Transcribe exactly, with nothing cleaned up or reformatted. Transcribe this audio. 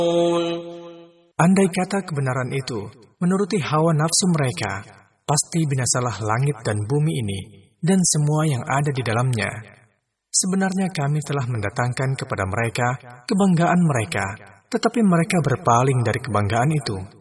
Andai kata kebenaran itu menuruti hawa nafsu mereka, pasti binasalah langit dan bumi ini dan semua yang ada di dalamnya. Sebenarnya kami telah mendatangkan kepada mereka kebanggaan mereka, tetapi mereka berpaling dari kebanggaan itu.